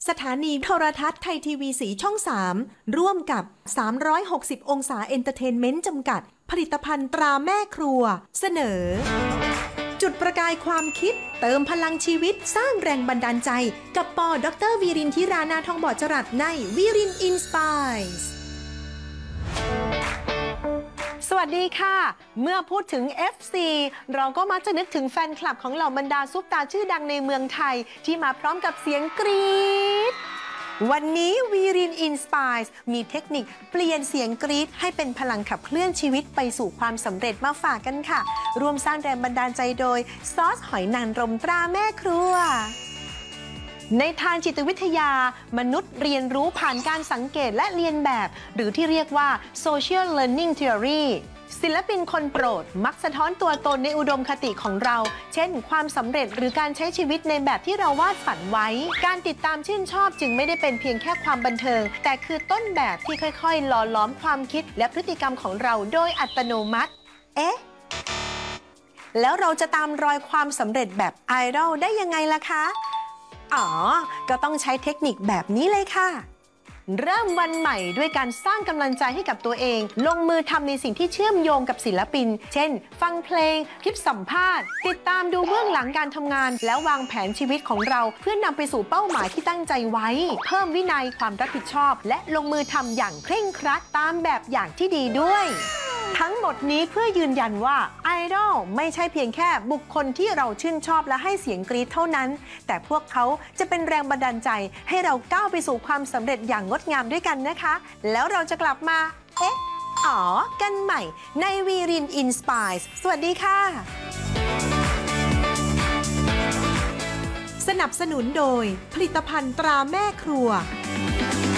สถานีโทรทัศน์ไทยทีวีสีช่อง 3 ร่วมกับ 360 องศาเอนเตอร์เทนเมนต์จำกัด ผลิตภัณฑ์ตราแม่ครัว เสนอ จุดประกายความคิด เติมพลังชีวิตสร้างแรงบันดาลใจ กับปอดร.วีรินทิรานาทองบอดจรัสในวีรินอินสไปร์สวัสดีค่ะ เมื่อพูดถึง FC เราก็มักจะนึกถึงแฟนคลับของเหล่าบรรดาซุปตาชื่อดังในเมืองไทยที่มาพร้อมกับเสียงกรี๊ดวันนี้วีรินอินสไปร์มีเทคนิคเปลี่ยนเสียงกรี๊ดให้เป็นพลังขับเคลื่อนชีวิตไปสู่ความสำเร็จมาฝากกันค่ะร่วมสร้างแรงบันดาลใจโดยซอสหอยนางรมตราแม่ครัวในทางจิตวิทยามนุษย์เรียนรู้ผ่านการสังเกตและเรียนแบบหรือที่เรียกว่า Social Learning Theory ศิลปินคนโปรดมักสะท้อนตัวตนในอุดมคติของเราเช่นความสำเร็จหรือการใช้ชีวิตในแบบที่เราวาดฝันไว้การติดตามชื่นชอบจึงไม่ได้เป็นเพียงแค่ความบันเทิงแต่คือต้นแบบที่ค่อยๆหล่อหลอมความคิดและพฤติกรรมของเราโดยอัตโนมัติแล้วเราจะตามรอยความสำเร็จแบบไอดอลได้ยังไงล่ะคะก็ต้องใช้เทคนิคแบบนี้เลยค่ะเริ่มวันใหม่ด้วยการสร้างกำลังใจให้กับตัวเองลงมือทำในสิ่งที่เชื่อมโยงกับศิลปินเช่นฟังเพลงคลิปสัมภาษณ์ติดตามดูเบื้องหลังการทำงานแล้ววางแผนชีวิตของเราเพื่อนำไปสู่เป้าหมายที่ตั้งใจไว้เพิ่มวินัยความรับผิดชอบและลงมือทำอย่างเคร่งครัดตามแบบอย่างที่ดีด้วยทั้งหมดนี้เพื่อยืนยันว่าไอดอลไม่ใช่เพียงแค่บุคคลที่เราชื่นชอบและให้เสียงกรี๊ดเท่านั้นแต่พวกเขาจะเป็นแรงบันดาลใจให้เราก้าวไปสู่ความสำเร็จอย่างงดงามด้วยกันนะคะแล้วเราจะกลับมากันใหม่ในวีรินอินสไปร์สวัสดีค่ะสนับสนุนโดยผลิตภัณฑ์ตราแม่ครัว